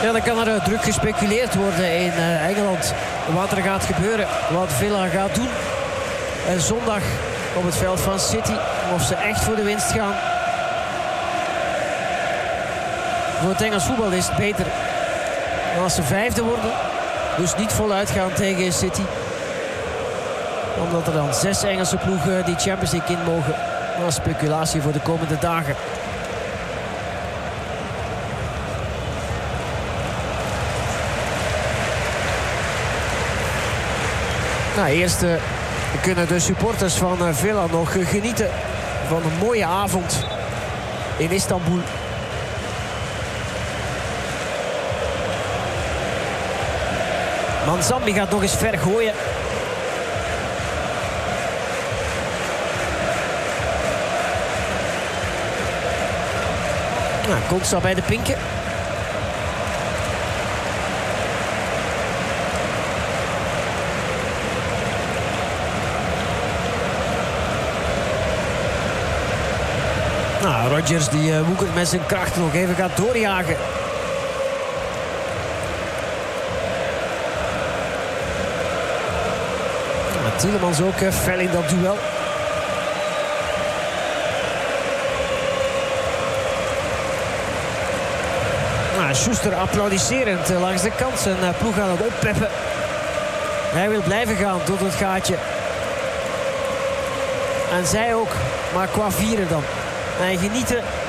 Ja, dan kan er druk gespeculeerd worden in Engeland. Wat er gaat gebeuren, wat Villa gaat doen. En zondag op het veld van City. Of ze echt voor de winst gaan. Voor het Engels voetbal is het beter als ze vijfde worden. Dus niet voluit gaan tegen City. Omdat er dan 6 Engelse ploegen die Champions League in mogen. Dat is speculatie voor de komende dagen. Nou, eerst kunnen de supporters van Villa nog genieten van een mooie avond in Istanbul. Manzambi gaat nog eens ver gooien. Nou, Konsa bij de pinken. Nou, Rodgers die woekert met zijn kracht nog even gaat doorjagen. Nou, Tielemans ook fel in dat duel. Nou, Schuster applaudisserend langs de kant. Zijn ploeg aan het oppeppen. Hij wil blijven gaan tot het gaatje. En zij ook, maar qua vieren dan. En genieten